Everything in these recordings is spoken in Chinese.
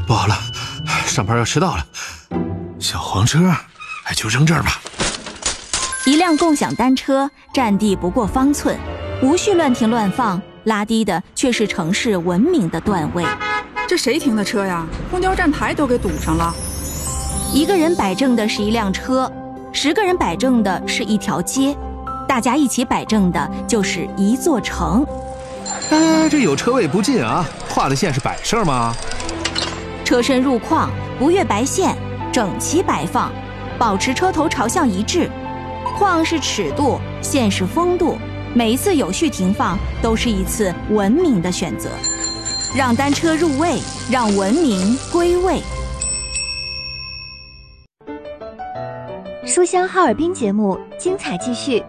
不好了，上班要迟到了。小黄车，就扔这儿吧。 一辆共享单车占地不过方寸，无序乱停乱放，拉低的却是城市文明的段位。 这谁停的车呀？公交站台都给堵上了。 一个人摆正的是一辆车，10个人摆正的是一条街，大家一起摆正的就是一座城。 这有车位不进啊，画的线是摆设吗？ 车身入框，不越白线，整齐摆放，保持车头朝向一致。框是尺度，线是风度，每一次有序停放都是一次文明的选择。让单车入位，让文明归位。 书香哈尔滨节目精彩继续。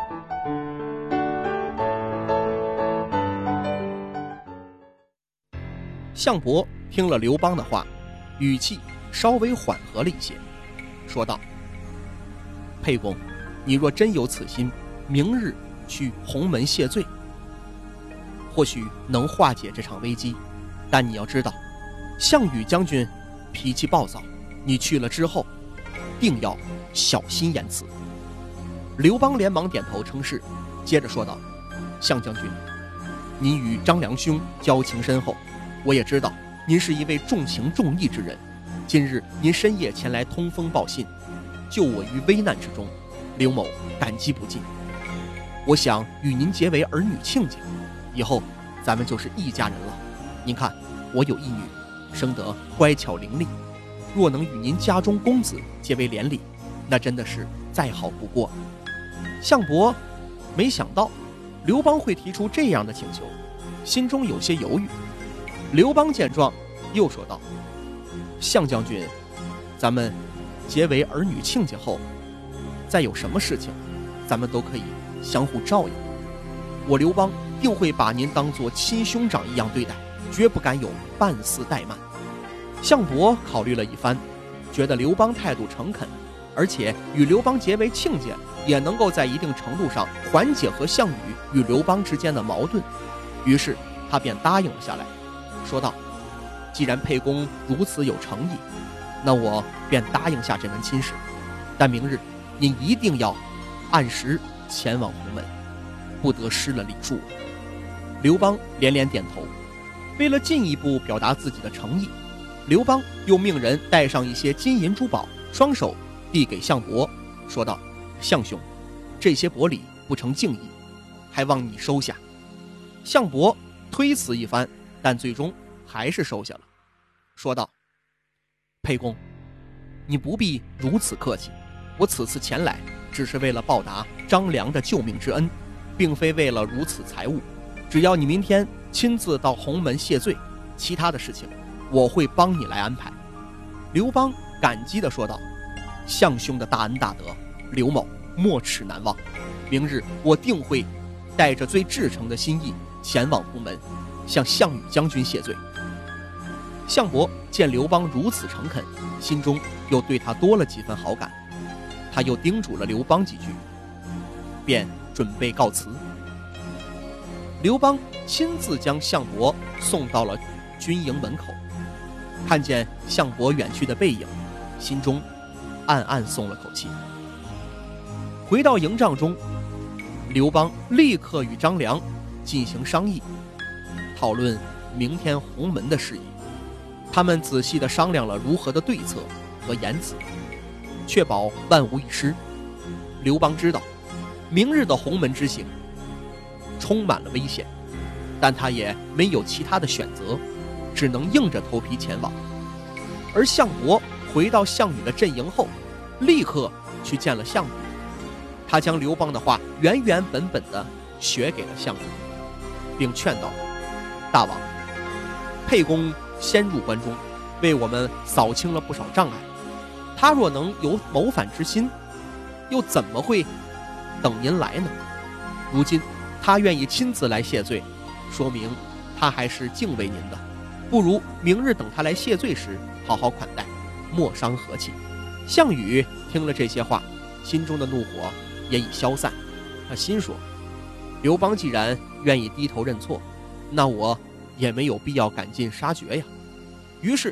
项伯听了刘邦的话，语气稍微缓和了一些，说道：沛公，你若真有此心，明日去鸿门谢罪，或许能化解这场危机。但你要知道，项羽将军脾气暴躁，你去了之后定要小心言辞。刘邦连忙点头称是，接着说道：项将军，您与张良兄交情深厚，我也知道您是一位重情重义之人。今日您深夜前来通风报信，救我于危难之中，刘某感激不尽。我想与您结为儿女亲家，以后咱们就是一家人了。您看，我有一女，生得乖巧伶俐，若能与您家中公子结为连理，那真的是再好不过。项伯没想到刘邦会提出这样的请求，心中有些犹豫。刘邦见状又说道：项将军，咱们结为儿女亲家后，再有什么事情咱们都可以相互照应，我刘邦定会把您当作亲兄长一样对待，绝不敢有半丝怠慢。项伯考虑了一番，觉得刘邦态度诚恳，而且与刘邦结为亲家也能够在一定程度上缓解和项羽与刘邦之间的矛盾，于是他便答应了下来，说道：既然沛公如此有诚意，那我便答应下这门亲事，但明日您一定要按时前往鸿门，不得失了礼数。刘邦连连点头。为了进一步表达自己的诚意，刘邦又命人带上一些金银珠宝，双手递给项伯，说道：项兄，这些薄礼不成敬意，还望你收下。项伯推辞一番，但最终还是收下了，说道：沛公，你不必如此客气，我此次前来只是为了报答张良的救命之恩，并非为了如此财物。只要你明天亲自到鸿门谢罪，其他的事情我会帮你来安排。刘邦感激地说道：项兄的大恩大德，刘某没齿难忘，明日我定会带着最至诚的心意前往鸿门，向项羽将军谢罪。项伯见刘邦如此诚恳，心中又对他多了几分好感，他又叮嘱了刘邦几句，便准备告辞。刘邦亲自将项伯送到了军营门口，看见项伯远去的背影，心中暗暗松了口气。回到营帐中，刘邦立刻与张良进行商议，讨论明天鸿门的事宜。他们仔细地商量了如何的对策和言辞，确保万无一失。刘邦知道明日的鸿门之行充满了危险，但他也没有其他的选择，只能硬着头皮前往。而项伯回到项羽的阵营后，立刻去见了项羽，他将刘邦的话原原本本的学给了项羽，并劝道：大王，沛公先入关中，为我们扫清了不少障碍，他若能有谋反之心，又怎么会等您来呢？如今他愿意亲自来谢罪，说明他还是敬畏您的，不如明日等他来谢罪时好好款待，莫伤和气。项羽听了这些话，心中的怒火也已消散，他心说：刘邦既然愿意低头认错，那我也没有必要赶尽杀绝呀。于是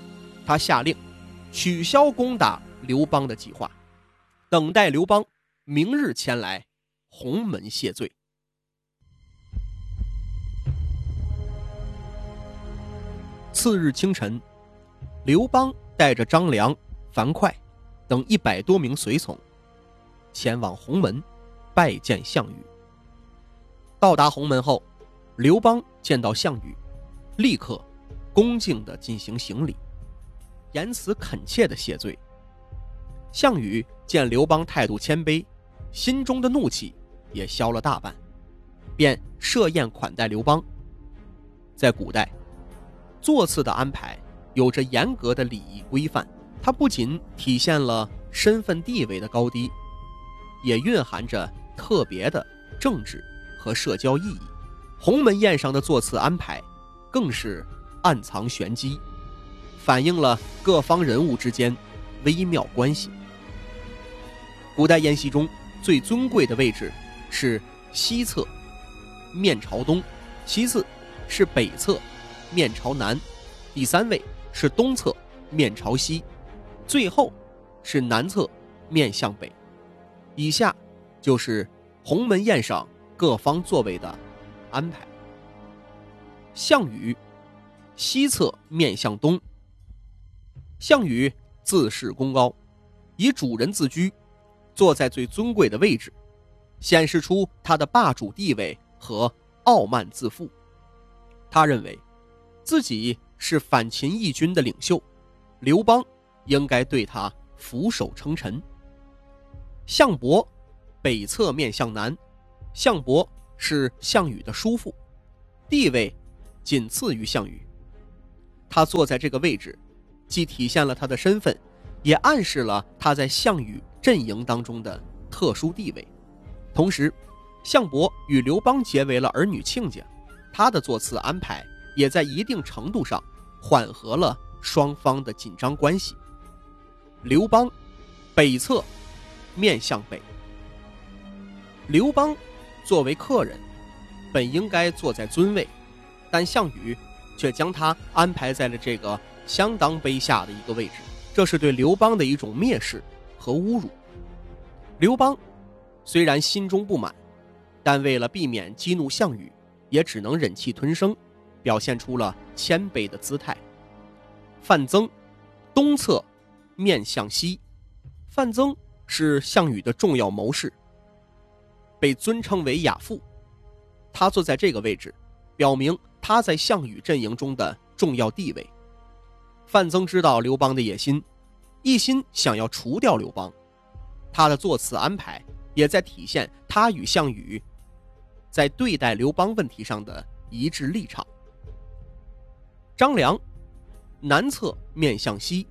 他下令取消攻打刘邦的计划，等待刘邦明日前来鸿门谢罪。次日清晨，刘邦带着张良、樊哙等100多名随从前往鸿门拜见项羽。到达鸿门后，刘邦见到项羽，立刻恭敬地进行行礼，言辞恳切地谢罪。项羽见刘邦态度谦卑，心中的怒气也消了大半，便设宴款待刘邦。在古代，座次的安排有着严格的礼仪规范，它不仅体现了身份地位的高低，也蕴含着特别的政治和社交意义。鸿门宴上的座次安排更是暗藏玄机，反映了各方人物之间微妙关系。古代宴席中最尊贵的位置是西侧，面朝东，其次是北侧，面朝南，第3位是东侧，面朝西，最后是南侧，面向北。以下就是鸿门宴上各方座位的安排。项羽西侧面向东。项羽自恃功高，以主人自居，坐在最尊贵的位置，显示出他的霸主地位和傲慢自负。他认为自己是反秦义军的领袖，刘邦应该对他俯首称臣。项伯北侧面向南，项伯是项羽的叔父，地位仅次于项羽。他坐在这个位置，既体现了他的身份，也暗示了他在项羽阵营当中的特殊地位。同时，项伯与刘邦结为了儿女亲家，他的座次安排也在一定程度上缓和了双方的紧张关系。刘邦北侧面向北。刘邦作为客人，本应该坐在尊位，但项羽却将他安排在了这个相当卑下的一个位置，这是对刘邦的一种蔑视和侮辱。刘邦虽然心中不满，但为了避免激怒项羽，也只能忍气吞声，表现出了谦卑的姿态。范增东侧面向西。范增是项羽的重要谋士，被尊称为亚父。他坐在这个位置，表明他在项羽阵营中的重要地位。范增知道刘邦的野心，一心想要除掉刘邦，他的座次安排也在体现他与项羽在对待刘邦问题上的一致立场。张良南侧面向西。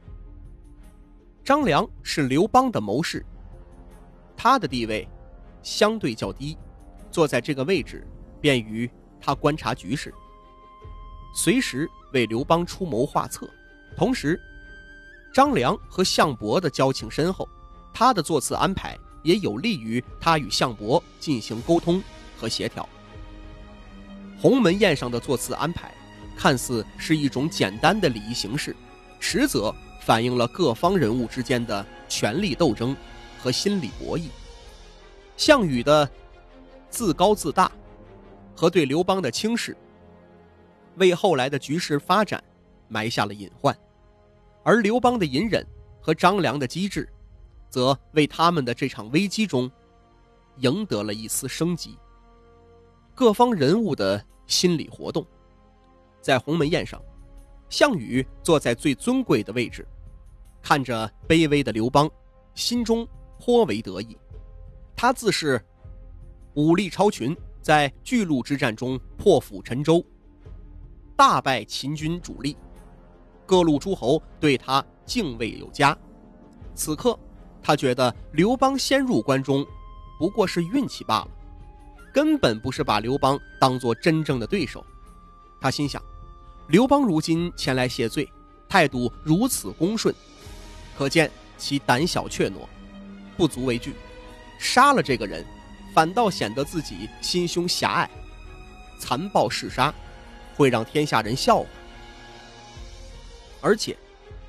张良是刘邦的谋士，他的地位相对较低，坐在这个位置便于他观察局势，随时为刘邦出谋划策。同时，张良和项伯的交情深厚，他的座次安排也有利于他与项伯进行沟通和协调。鸿门宴上的座次安排看似是一种简单的礼仪形式，实则反映了各方人物之间的权力斗争和心理博弈。项羽的自高自大和对刘邦的轻视，为后来的局势发展埋下了隐患，而刘邦的隐忍和张良的机智，则为他们的这场危机中赢得了一丝生机。各方人物的心理活动，在鸿门宴上，项羽坐在最尊贵的位置，看着卑微的刘邦，心中颇为得意。他自是武力超群，在巨鹿之战中破釜沉舟，大败秦军主力，各路诸侯对他敬畏有加。此刻他觉得刘邦先入关中不过是运气罢了，根本不是把刘邦当作真正的对手。他心想，刘邦如今前来谢罪，态度如此恭顺，可见其胆小怯懦，不足为惧。杀了这个人，反倒显得自己心胸狭隘，残暴嗜杀，会让天下人笑话。而且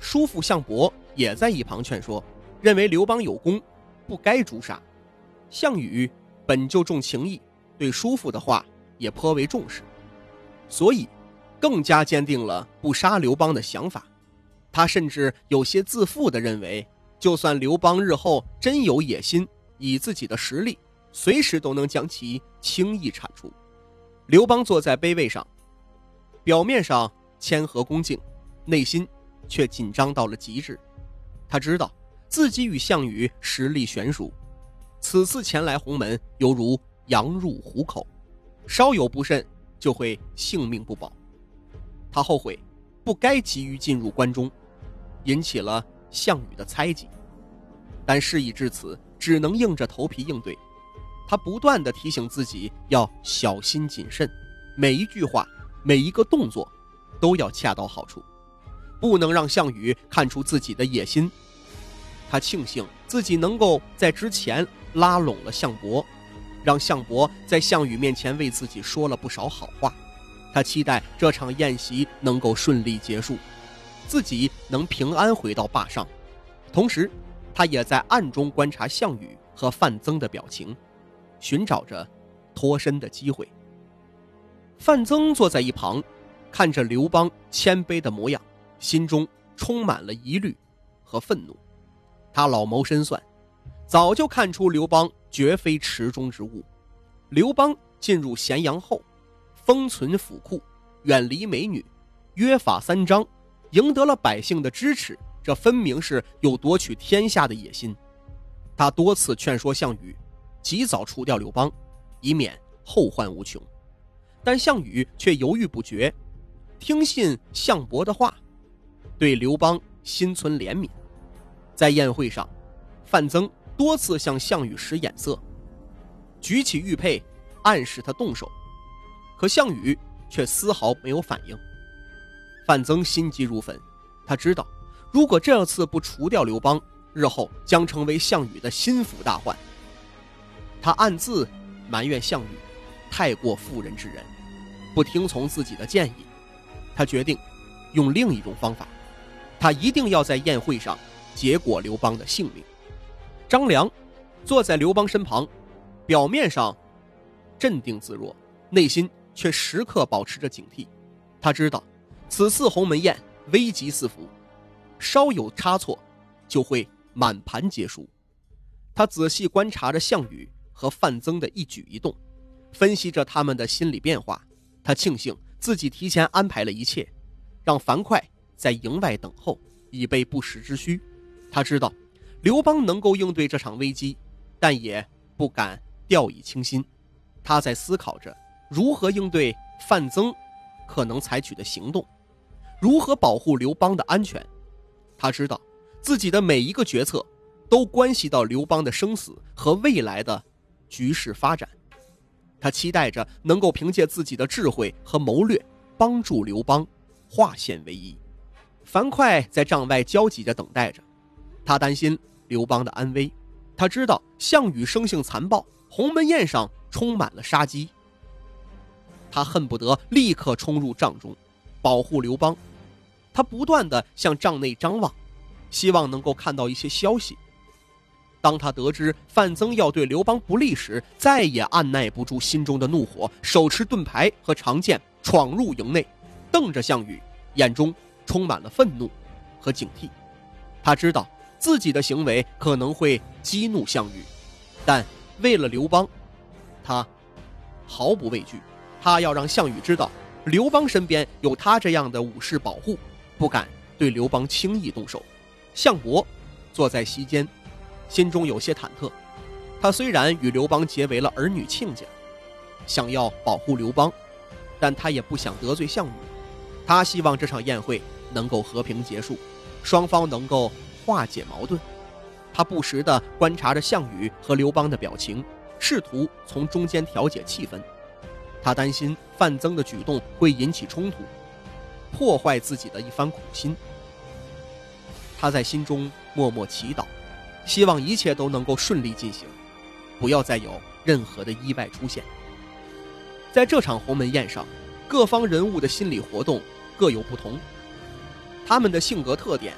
叔父项伯也在一旁劝说，认为刘邦有功，不该诛杀。项羽本就重情义，对叔父的话也颇为重视，所以更加坚定了不杀刘邦的想法。他甚至有些自负地认为，就算刘邦日后真有野心，以自己的实力随时都能将其轻易铲除。刘邦坐在卑位上，表面上谦和恭敬，内心却紧张到了极致。他知道自己与项羽实力悬殊，此次前来鸿门犹如羊入虎口，稍有不慎就会性命不保。他后悔不该急于进入关中，引起了项羽的猜忌，但事已至此，只能硬着头皮应对。他不断地提醒自己要小心谨慎，每一句话每一个动作都要恰到好处，不能让项羽看出自己的野心。他庆幸自己能够在之前拉拢了项伯，让项伯在项羽面前为自己说了不少好话。他期待这场宴席能够顺利结束，自己能平安回到坝上。同时他也在暗中观察项羽和范增的表情，寻找着脱身的机会。范增坐在一旁，看着刘邦谦卑的模样，心中充满了疑虑和愤怒。他老谋深算，早就看出刘邦绝非池中之物。刘邦进入咸阳后，封存府库，远离美女，约法三章，赢得了百姓的支持，这分明是有夺取天下的野心。他多次劝说项羽及早除掉刘邦，以免后患无穷，但项羽却犹豫不决，听信项伯的话，对刘邦心存怜悯。在宴会上，范增多次向项羽使眼色，举起玉佩暗示他动手，可项羽却丝毫没有反应。范增心急如焚，他知道如果这次不除掉刘邦，日后将成为项羽的心腹大患。他暗自埋怨项羽太过妇人之仁，不听从自己的建议。他决定用另一种方法，他一定要在宴会上结果刘邦的性命。张良坐在刘邦身旁，表面上镇定自若，内心却时刻保持着警惕。他知道此次鸿门宴危机四伏，稍有差错就会满盘皆输。他仔细观察着项羽和范增的一举一动，分析着他们的心理变化。他庆幸自己提前安排了一切，让樊哙在营外等候，以备不时之需。他知道刘邦能够应对这场危机，但也不敢掉以轻心。他在思考着如何应对范增可能采取的行动，如何保护刘邦的安全。他知道自己的每一个决策都关系到刘邦的生死和未来的局势发展。他期待着能够凭借自己的智慧和谋略帮助刘邦化险为夷。樊哙在帐外焦急地等待着，他担心刘邦的安危。他知道项羽生性残暴，鸿门宴上充满了杀机，他恨不得立刻冲入帐中保护刘邦。他不断地向帐内张望，希望能够看到一些消息。当他得知范增要对刘邦不利时，再也按耐不住心中的怒火，手持盾牌和长剑闯入营内，瞪着项羽，眼中充满了愤怒和警惕。他知道自己的行为可能会激怒项羽，但为了刘邦，他毫不畏惧。他要让项羽知道刘邦身边有他这样的武士保护，不敢对刘邦轻易动手。项伯坐在席间，心中有些忐忑。他虽然与刘邦结为了儿女亲家，想要保护刘邦，但他也不想得罪项羽。他希望这场宴会能够和平结束，双方能够化解矛盾。他不时地观察着项羽和刘邦的表情，试图从中间调解气氛。他担心范增的举动会引起冲突，破坏自己的一番苦心。他在心中默默祈祷，希望一切都能够顺利进行，不要再有任何的意外出现。在这场鸿门宴上，各方人物的心理活动各有不同，他们的性格特点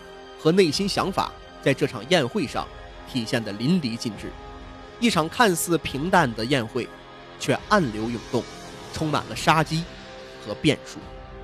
和内心想法在这场宴会上体现得淋漓尽致。一场看似平淡的宴会，却暗流涌动，充满了杀机和变数。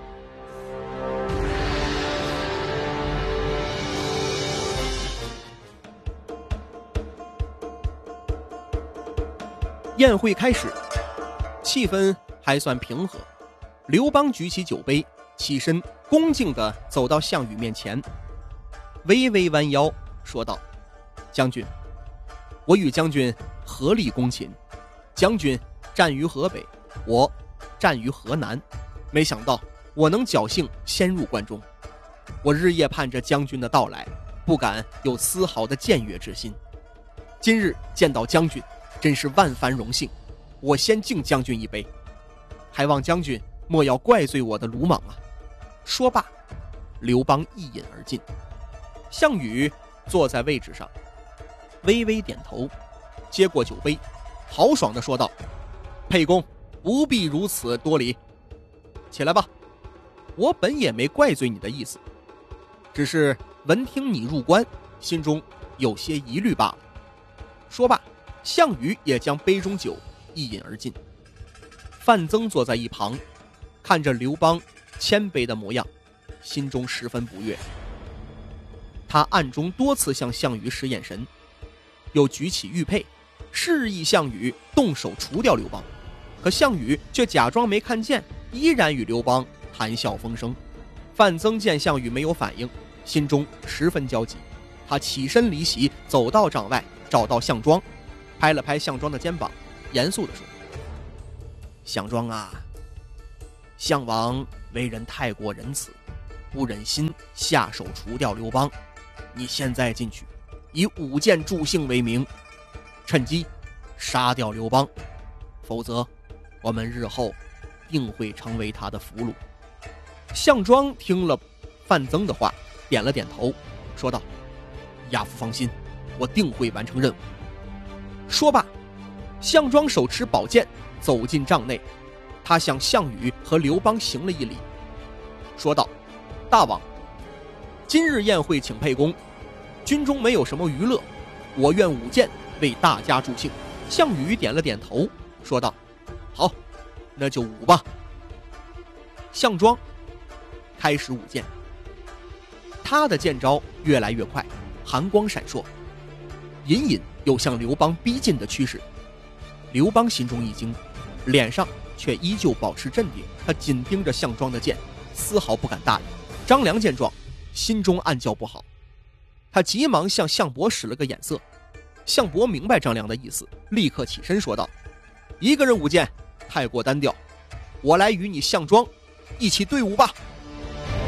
宴会开始，气氛还算平和。刘邦举起酒杯，起身恭敬地走到项羽面前，微微弯腰说道：将军，我与将军合力攻秦，将军战于河北，我战于河南，没想到我能侥幸先入关中。我日夜盼着将军的到来，不敢有丝毫的僭越之心。今日见到将军，真是万番荣幸，我先敬将军一杯，还望将军莫要怪罪我的鲁莽啊。说罢，刘邦一饮而尽。项羽坐在位置上，微微点头，接过酒杯，豪爽地说道：沛公不必如此多礼，起来吧，我本也没怪罪你的意思，只是闻听你入关，心中有些疑虑罢了。说罢，项羽也将杯中酒一饮而尽。范增坐在一旁，看着刘邦谦卑的模样，心中十分不悦。他暗中多次向项羽使眼神，又举起玉佩，示意项羽动手除掉刘邦。可项羽却假装没看见，依然与刘邦谈笑风生。范增见项羽没有反应，心中十分焦急，他起身离席，走到帐外，找到项庄，拍了拍项庄的肩膀，严肃地说：项庄啊，项王为人太过仁慈，不忍心下手除掉刘邦，你现在进去，以舞剑助兴为名，趁机杀掉刘邦，否则我们日后定会成为他的俘虏。项庄听了范增的话，点了点头，说道：亚父放心，我定会完成任务。说罢，项庄手持宝剑走进帐内，他向项羽和刘邦行了一礼，说道：大王，今日宴会请沛公，军中没有什么娱乐，我愿舞剑为大家助兴。项羽点了点头，说道：好，那就舞吧。项庄开始舞剑，他的剑招越来越快，寒光闪烁，隐隐有向刘邦逼近的趋势。刘邦心中一惊，脸上却依旧保持镇定，他紧盯着项庄的剑，丝毫不敢大意。张良见状，心中暗叫不好，他急忙向项伯使了个眼色。项伯明白张良的意思，立刻起身说道：一个人舞剑太过单调，我来与你项庄一起对舞吧。